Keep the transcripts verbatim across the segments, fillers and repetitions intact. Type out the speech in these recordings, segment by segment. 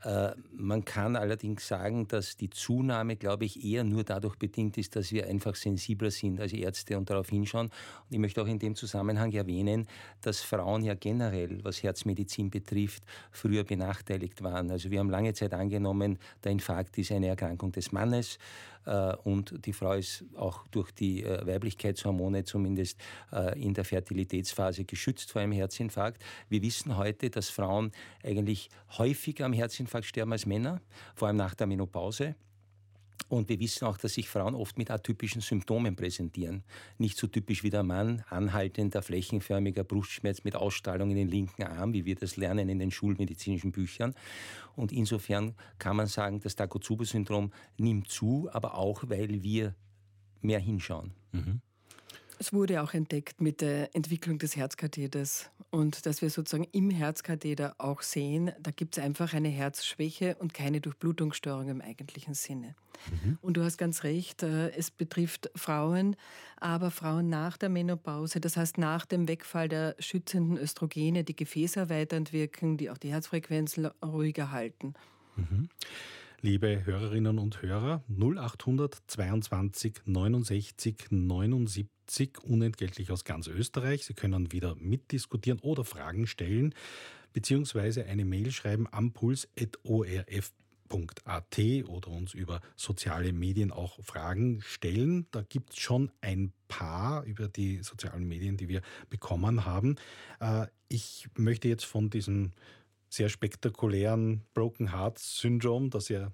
Man kann allerdings sagen, dass die Zunahme, glaube ich, eher nur dadurch bedingt ist, dass wir einfach sensibler sind als Ärzte und darauf hinschauen. Und ich möchte auch in dem Zusammenhang erwähnen, dass Frauen ja generell, was Herzmedizin betrifft, früher benachteiligt waren. Also wir haben lange Zeit angenommen, der Infarkt ist eine Erkrankung des Mannes und die Frau ist auch durch die Weiblichkeitshormone zumindest in der Fertilitätsphase geschützt vor einem Herzinfarkt. Wir wissen heute, dass Frauen eigentlich häufiger am Herzinfarkt sterben als Männer, vor allem nach der Menopause. Und wir wissen auch, dass sich Frauen oft mit atypischen Symptomen präsentieren. Nicht so typisch wie der Mann, anhaltender, flächenförmiger Brustschmerz mit Ausstrahlung in den linken Arm, wie wir das lernen in den schulmedizinischen Büchern. Und insofern kann man sagen, das Takotsubo-Syndrom nimmt zu, aber auch, weil wir mehr hinschauen. Mhm. Es wurde auch entdeckt mit der Entwicklung des Herzkatheters und dass wir sozusagen im Herzkatheter auch sehen, da gibt es einfach eine Herzschwäche und keine Durchblutungsstörung im eigentlichen Sinne. Mhm. Und du hast ganz recht, es betrifft Frauen, aber Frauen nach der Menopause, das heißt nach dem Wegfall der schützenden Östrogene, die gefäßerweiternd wirken, die auch die Herzfrequenz ruhiger halten. Mhm. Liebe Hörerinnen und Hörer, null achthundert zweiundzwanzig neunundsechzig neunundsiebzig, unentgeltlich aus ganz Österreich. Sie können wieder mitdiskutieren oder Fragen stellen, beziehungsweise eine Mail schreiben am puls at o r f punkt a t oder uns über soziale Medien auch Fragen stellen. Da gibt es schon ein paar über die sozialen Medien, die wir bekommen haben. Ich möchte jetzt von diesem sehr spektakulären Broken Heart Syndrom, das ja,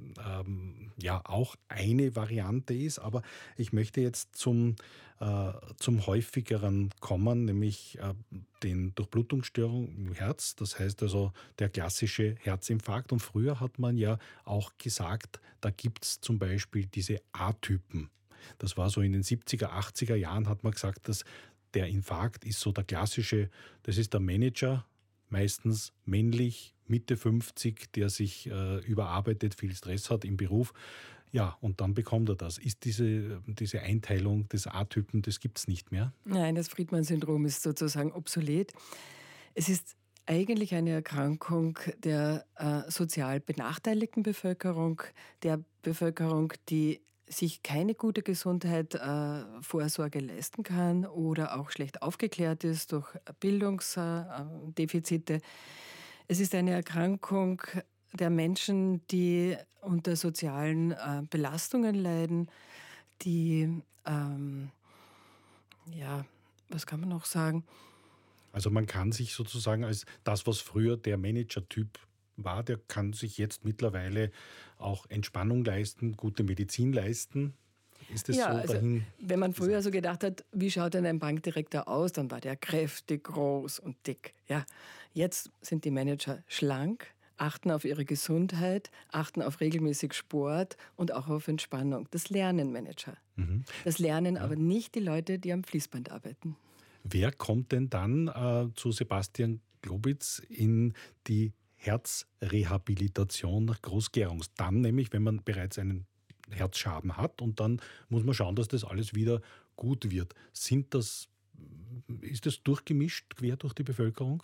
ähm, ja auch eine Variante ist. Aber ich möchte jetzt zum, äh, zum häufigeren kommen, nämlich äh, den Durchblutungsstörungen im Herz. Das heißt also der klassische Herzinfarkt. Und früher hat man ja auch gesagt, da gibt es zum Beispiel diese A-Typen. Das war so in den siebziger, achtziger Jahren hat man gesagt, dass der Infarkt ist so der klassische, das ist der Manager, meistens männlich, Mitte fünfzig, der sich äh, überarbeitet, viel Stress hat im Beruf. Ja, und dann bekommt er das. Ist diese, diese Einteilung des A-Typen, das gibt es nicht mehr? Nein, das Friedmann-Syndrom ist sozusagen obsolet. Es ist eigentlich eine Erkrankung der äh, sozial benachteiligten Bevölkerung, der Bevölkerung, die sich keine gute Gesundheit, äh, Vorsorge leisten kann oder auch schlecht aufgeklärt ist durch Bildungsdefizite. Es ist eine Erkrankung der Menschen, die unter sozialen äh, Belastungen leiden, die, ähm, ja, was kann man noch sagen? Also man kann sich sozusagen als das, was früher der Manager-Typ war, der kann sich jetzt mittlerweile auch Entspannung leisten, gute Medizin leisten. Ist das ja, so also dahin? Wenn man früher gesagt? so gedacht hat, wie schaut denn ein Bankdirektor aus, dann war der kräftig, groß und dick. Ja, jetzt sind die Manager schlank, achten auf ihre Gesundheit, achten auf regelmäßig Sport und auch auf Entspannung. Das lernen Manager. Mhm. Das lernen ja. aber nicht die Leute, die am Fließband arbeiten. Wer kommt denn dann äh, zu Sebastian Globitz in die Herzrehabilitation nach Groß-Gerungs? Dann nämlich, wenn man bereits einen Herzschaden hat und dann muss man schauen, dass das alles wieder gut wird. Sind das, ist das durchgemischt quer durch die Bevölkerung?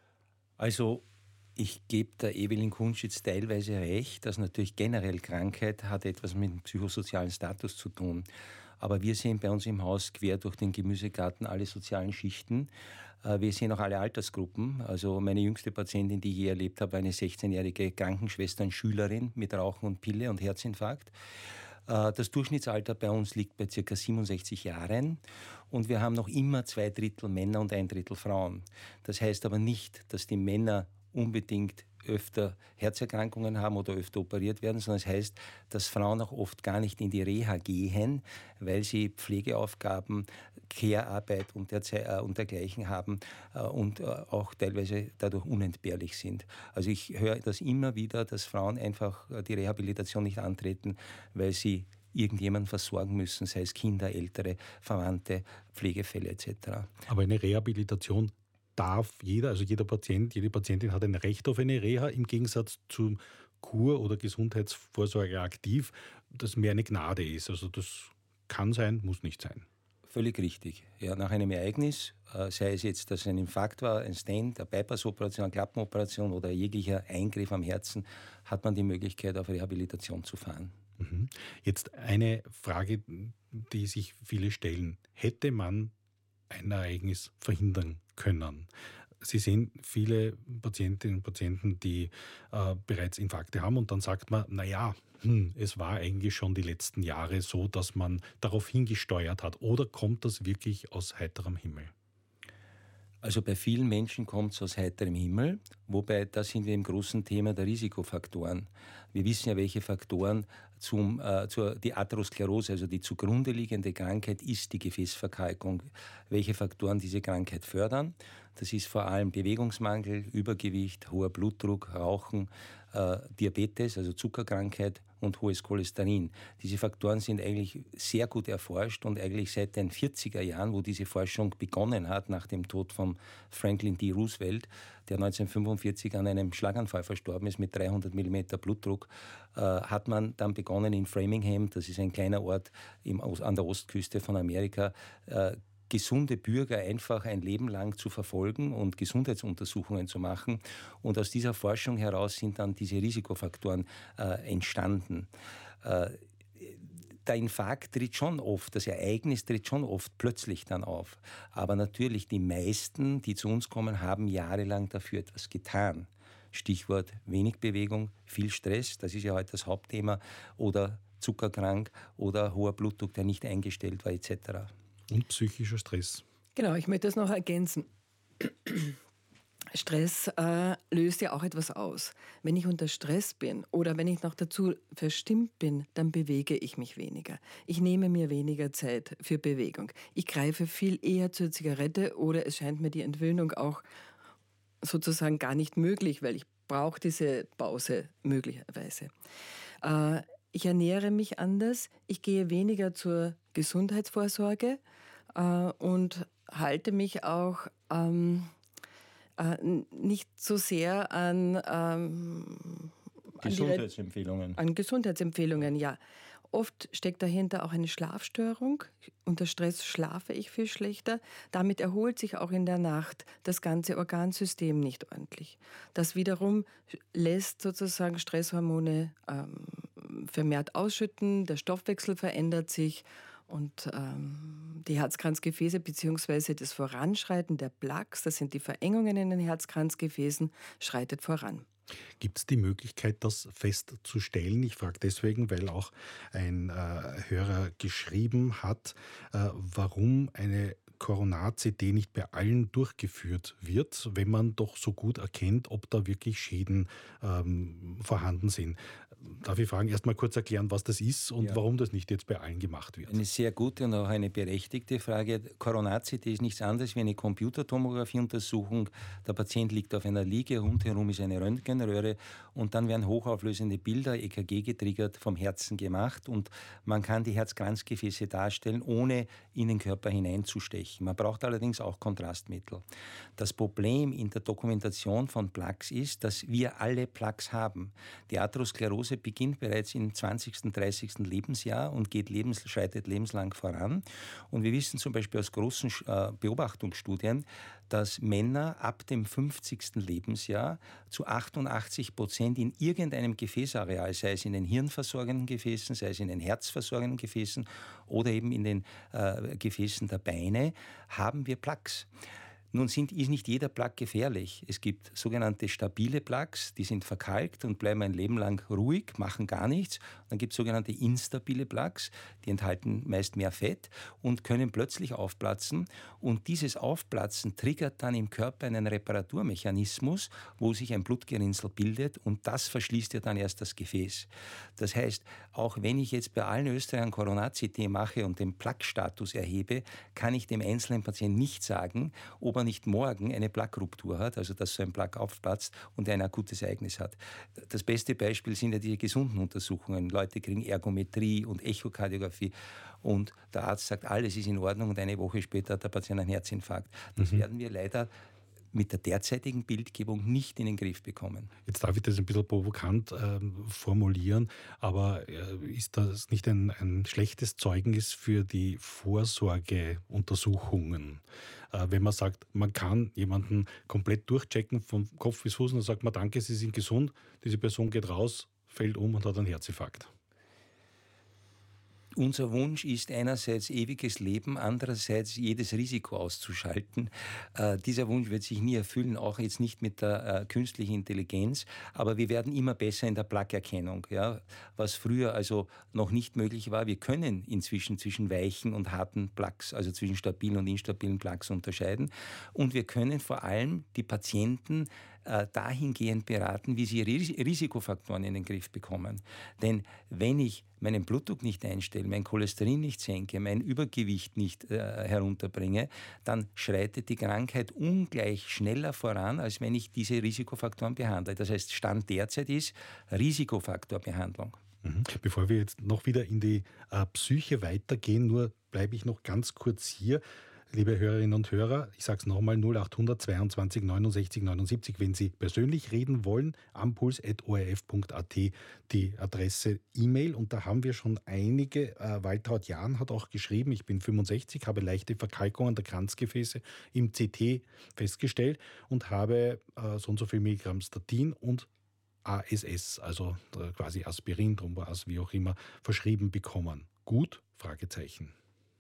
Also ich gebe der Evelyn Kunschitz teilweise recht, dass natürlich generell Krankheit hat etwas mit dem psychosozialen Status zu tun. Aber wir sehen bei uns im Haus quer durch den Gemüsegarten alle sozialen Schichten. Wir sehen auch alle Altersgruppen. Also meine jüngste Patientin, die ich je erlebt habe, war eine sechzehnjährige Krankenschwestern-Schülerin mit Rauchen und Pille und Herzinfarkt. Das Durchschnittsalter bei uns liegt bei ca. siebenundsechzig Jahren und wir haben noch immer zwei Drittel Männer und ein Drittel Frauen. Das heißt aber nicht, dass die Männer unbedingt öfter Herzerkrankungen haben oder öfter operiert werden, sondern es heißt, dass Frauen auch oft gar nicht in die Reha gehen, weil sie Pflegeaufgaben, Care-Arbeit und, der, und dergleichen haben und auch teilweise dadurch unentbehrlich sind. Also ich höre das immer wieder, dass Frauen einfach die Rehabilitation nicht antreten, weil sie irgendjemanden versorgen müssen, sei es Kinder, Ältere, Verwandte, Pflegefälle et cetera. Aber eine Rehabilitation darf jeder, also jeder Patient, jede Patientin hat ein Recht auf eine Reha, im Gegensatz zum Kur- oder Gesundheitsvorsorge aktiv, das mehr eine Gnade ist. Also das kann sein, muss nicht sein. Völlig richtig. Ja, nach einem Ereignis, äh, sei es jetzt, dass es ein Infarkt war, ein Stent, eine Bypassoperation, eine Klappenoperation oder jeglicher Eingriff am Herzen, hat man die Möglichkeit, auf Rehabilitation zu fahren. Mhm. Jetzt eine Frage, die sich viele stellen. Hätte man ein Ereignis verhindern können? Sie sehen viele Patientinnen und Patienten, die äh, bereits Infarkte haben und dann sagt man, naja, hm, es war eigentlich schon die letzten Jahre so, dass man darauf hingesteuert hat. Oder kommt das wirklich aus heiterem Himmel? Also bei vielen Menschen kommt es aus heiterem Himmel, wobei da sind wir im großen Thema der Risikofaktoren. Wir wissen ja, welche Faktoren zum, äh, zur, die Atherosklerose, also die zugrunde liegende Krankheit, ist die Gefäßverkalkung. Welche Faktoren diese Krankheit fördern? Das ist vor allem Bewegungsmangel, Übergewicht, hoher Blutdruck, Rauchen, äh, Diabetes, also Zuckerkrankheit und hohes Cholesterin. Diese Faktoren sind eigentlich sehr gut erforscht und eigentlich seit den vierziger Jahren, wo diese Forschung begonnen hat, nach dem Tod von Franklin D. Roosevelt, der neunzehnhundertfünfundvierzig an einem Schlaganfall verstorben ist mit dreihundert Millimeter Blutdruck, äh, hat man dann begonnen in Framingham, das ist ein kleiner Ort im, an der Ostküste von Amerika, äh, gesunde Bürger einfach ein Leben lang zu verfolgen und Gesundheitsuntersuchungen zu machen. Und aus dieser Forschung heraus sind dann diese Risikofaktoren äh, entstanden. Äh, der Infarkt tritt schon oft, das Ereignis tritt schon oft plötzlich dann auf. Aber natürlich, die meisten, die zu uns kommen, haben jahrelang dafür etwas getan. Stichwort wenig Bewegung, viel Stress, das ist ja heute das Hauptthema, oder zuckerkrank oder hoher Blutdruck, der nicht eingestellt war, et cetera. Und psychischer Stress. Genau, ich möchte das noch ergänzen. Stress äh, löst ja auch etwas aus. Wenn ich unter Stress bin oder wenn ich noch dazu verstimmt bin, dann bewege ich mich weniger. Ich nehme mir weniger Zeit für Bewegung. Ich greife viel eher zur Zigarette oder es scheint mir die Entwöhnung auch sozusagen gar nicht möglich, weil ich brauche diese Pause möglicherweise. Äh, ich ernähre mich anders, ich gehe weniger zur Gesundheitsvorsorge äh, und halte mich auch ähm, äh, nicht so sehr an, ähm, Gesundheitsempfehlungen. An, an Gesundheitsempfehlungen, ja. Oft steckt dahinter auch eine Schlafstörung. Unter Stress schlafe ich viel schlechter. Damit erholt sich auch in der Nacht das ganze Organsystem nicht ordentlich. Das wiederum lässt sozusagen Stresshormone ähm, vermehrt ausschütten, der Stoffwechsel verändert sich und ähm, die Herzkranzgefäße bzw. das Voranschreiten der Plaques, das sind die Verengungen in den Herzkranzgefäßen, schreitet voran. Gibt es die Möglichkeit, das festzustellen? Ich frage deswegen, weil auch ein äh, Hörer geschrieben hat, äh, warum eine Coronat-C T nicht bei allen durchgeführt wird, wenn man doch so gut erkennt, ob da wirklich Schäden ähm, vorhanden sind. Darf ich fragen, erst mal kurz erklären, was das ist und ja, warum das nicht jetzt bei allen gemacht wird? Eine sehr gute und auch eine berechtigte Frage. Coronat-C T ist nichts anderes wie eine Computertomographieuntersuchung. Der Patient liegt auf einer Liege, rundherum ist eine Röntgenröhre und dann werden hochauflösende Bilder, E K G getriggert, vom Herzen gemacht und man kann die Herzkranzgefäße darstellen, ohne in den Körper hineinzustechen. Man braucht allerdings auch Kontrastmittel. Das Problem in der Dokumentation von Plaques ist, dass wir alle Plaques haben. Die Atherosklerose beginnt bereits im zwanzigsten, dreißigsten Lebensjahr und geht lebens, schreitet lebenslang voran. Und wir wissen zum Beispiel aus großen äh, Beobachtungsstudien, dass Männer ab dem fünfzigsten Lebensjahr zu achtundachtzig Prozent in irgendeinem Gefäßareal, sei es in den hirnversorgenden Gefäßen, sei es in den herzversorgenden Gefäßen oder eben in den äh, Gefäßen der Beine, haben wir Plaques. Nun sind, ist nicht jeder Plaque gefährlich. Es gibt sogenannte stabile Plaques, die sind verkalkt und bleiben ein Leben lang ruhig, machen gar nichts. Dann gibt es sogenannte instabile Plaques, die enthalten meist mehr Fett und können plötzlich aufplatzen. Und dieses Aufplatzen triggert dann im Körper einen Reparaturmechanismus, wo sich ein Blutgerinnsel bildet und das verschließt ja dann erst das Gefäß. Das heißt, auch wenn ich jetzt bei allen Österreichern Coronat-C T mache und den Plaque-Status erhebe, kann ich dem einzelnen Patienten nicht sagen, ob er nicht morgen eine Plaque-Ruptur hat, also dass so ein Plaque aufplatzt und ein akutes Ereignis hat. Das beste Beispiel sind ja die gesunden Untersuchungen. Leute kriegen Ergometrie und Echokardiographie und der Arzt sagt, alles ist in Ordnung und eine Woche später hat der Patient einen Herzinfarkt. Das mhm. werden wir leider mit der derzeitigen Bildgebung nicht in den Griff bekommen. Jetzt darf ich das ein bisschen provokant äh, formulieren, aber äh, ist das nicht ein, ein schlechtes Zeugnis für die Vorsorgeuntersuchungen? Äh, wenn man sagt, man kann jemanden komplett durchchecken von Kopf bis Fuß und dann sagt man, danke, Sie sind gesund, diese Person geht raus, fällt um und hat einen Herzinfarkt. Unser Wunsch ist einerseits ewiges Leben, andererseits jedes Risiko auszuschalten. Äh, dieser Wunsch wird sich nie erfüllen, auch jetzt nicht mit der äh, künstlichen Intelligenz, aber wir werden immer besser in der Plaqueerkennung, ja, was früher also noch nicht möglich war. Wir können inzwischen zwischen weichen und harten Plaques, also zwischen stabilen und instabilen Plaques unterscheiden, und wir können vor allem die Patienten äh, dahingehend beraten, wie sie Ris- Risikofaktoren in den Griff bekommen. Denn wenn ich meinen Blutdruck nicht einstelle, mein Cholesterin nicht senke, mein Übergewicht nicht äh, herunterbringe, dann schreitet die Krankheit ungleich schneller voran, als wenn ich diese Risikofaktoren behandle. Das heißt, Stand derzeit ist Risikofaktorbehandlung. Mhm. Bevor wir jetzt noch wieder in die äh, Psyche weitergehen, nur bleibe ich noch ganz kurz hier. Liebe Hörerinnen und Hörer, ich sage es nochmal, null achthundert zweiundzwanzig neunundsechzig neunundsiebzig, wenn Sie persönlich reden wollen, ampuls at o r f punkt a t, die Adresse E-Mail. Und da haben wir schon einige, äh, Waltraud Jahn hat auch geschrieben, ich bin fünfundsechzig, habe leichte Verkalkungen der Kranzgefäße im C T festgestellt und habe äh, so und so viel Milligramm Statin und A S S, also äh, quasi Aspirin, Thromboas, wie auch immer, verschrieben bekommen. Gut? Fragezeichen.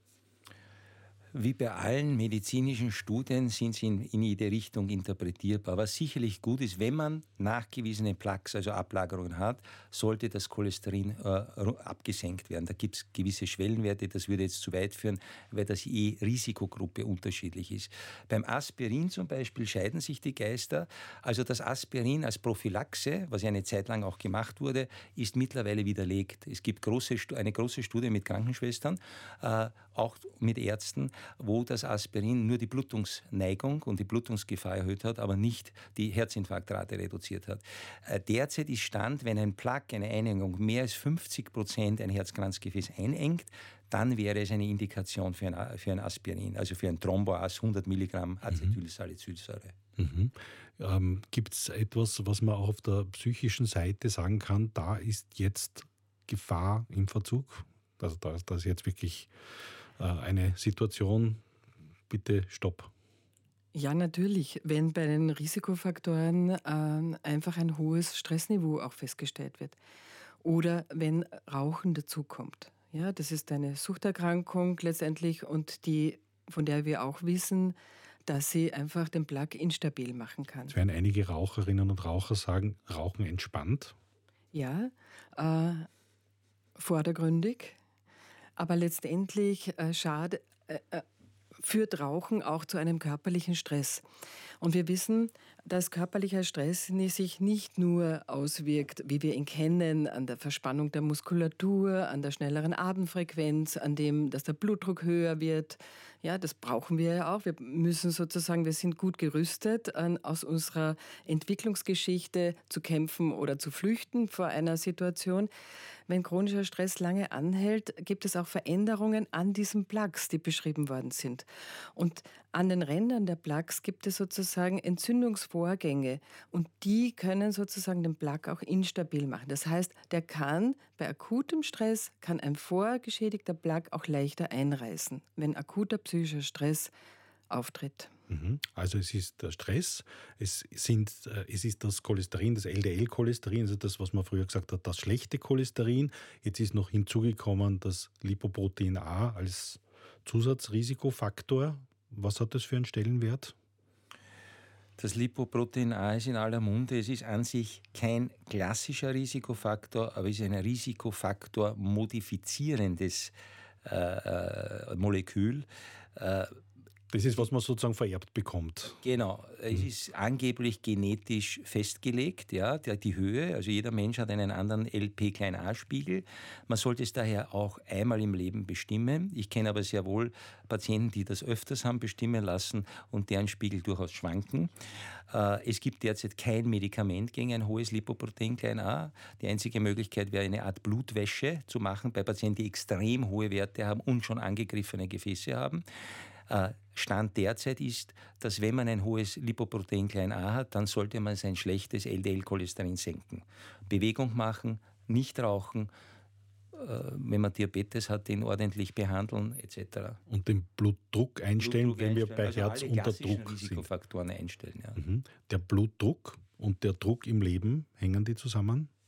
Wie bei allen medizinischen Studien sind sie in, in jede Richtung interpretierbar. Was sicherlich gut ist, wenn man nachgewiesene Plaques, also Ablagerungen hat, sollte das Cholesterin äh, abgesenkt werden. Da gibt es gewisse Schwellenwerte, das würde jetzt zu weit führen, weil das je Risikogruppe unterschiedlich ist. Beim Aspirin zum Beispiel scheiden sich die Geister. Also das Aspirin als Prophylaxe, was ja eine Zeit lang auch gemacht wurde, ist mittlerweile widerlegt. Es gibt große, eine große Studie mit Krankenschwestern, äh, auch mit Ärzten, wo das Aspirin nur die Blutungsneigung und die Blutungsgefahr erhöht hat, aber nicht die Herzinfarktrate reduziert hat. Derzeit ist Stand, wenn ein Plaque, eine Einengung, mehr als fünfzig Prozent ein Herzkranzgefäß einengt, dann wäre es eine Indikation für ein, für ein Aspirin, also für ein Thromboas, hundert Milligramm Acetylsalicylsäure. Mhm. Ähm, gibt es etwas, was man auch auf der psychischen Seite sagen kann, da ist jetzt Gefahr im Verzug? Also da, da ist jetzt wirklich eine Situation, bitte stopp. Ja, natürlich, wenn bei den Risikofaktoren äh, einfach ein hohes Stressniveau auch festgestellt wird. Oder wenn Rauchen dazukommt. Ja, das ist eine Suchterkrankung letztendlich und die, von der wir auch wissen, dass sie einfach den Plaque instabil machen kann. Es werden einige Raucherinnen und Raucher sagen, Rauchen entspannt. Ja, äh, vordergründig. Aber letztendlich äh, schade, äh, äh, führt Rauchen auch zu einem körperlichen Stress. Und wir wissen, dass körperlicher Stress sich nicht nur auswirkt, wie wir ihn kennen, an der Verspannung der Muskulatur, an der schnelleren Atemfrequenz, an dem, dass der Blutdruck höher wird. Ja, das brauchen wir ja auch. Wir müssen sozusagen, wir sind gut gerüstet, an, aus unserer Entwicklungsgeschichte zu kämpfen oder zu flüchten vor einer Situation. Wenn chronischer Stress lange anhält, gibt es auch Veränderungen an diesen Plaques, die beschrieben worden sind. Und an den Rändern der Plaques gibt es sozusagen Entzündungsvorgänge und die können sozusagen den Plaque auch instabil machen. Das heißt, der kann bei akutem Stress, kann ein vorgeschädigter Plaque auch leichter einreißen, wenn akuter psychischer Stress auftritt. Also es ist der Stress, es, sind, es ist das Cholesterin, das L D L-Cholesterin, also das, was man früher gesagt hat, das schlechte Cholesterin. Jetzt ist noch hinzugekommen das Lipoprotein A als Zusatzrisikofaktor. Was hat das für einen Stellenwert? Das Lipoprotein A ist in aller Munde. Es ist an sich kein klassischer Risikofaktor, aber es ist ein Risikofaktor modifizierendes äh, Molekül. Äh, Das ist, was man sozusagen vererbt bekommt. Genau, es ist angeblich genetisch festgelegt, ja, die, die Höhe. Also jeder Mensch hat einen anderen L P-Spiegel. Man sollte es daher auch einmal im Leben bestimmen. Ich kenne aber sehr wohl Patienten, die das öfters haben bestimmen lassen und deren Spiegel durchaus schwanken. Äh, es gibt derzeit kein Medikament gegen ein hohes Lipoprotein a. Die einzige Möglichkeit wäre, eine Art Blutwäsche zu machen bei Patienten, die extrem hohe Werte haben und schon angegriffene Gefäße haben. Stand derzeit ist, dass wenn man ein hohes Lipoprotein klein a hat, dann sollte man sein schlechtes L D L-Cholesterin senken. Bewegung machen, nicht rauchen, wenn man Diabetes hat, den ordentlich behandeln et cetera. Und den Blutdruck einstellen, Blutdruck wenn wir einstellen, bei also Herz alle unter klassischen Druck sind. Risikofaktoren einstellen. Ja. Mhm. Der Blutdruck und der Druck im Leben, hängen die zusammen?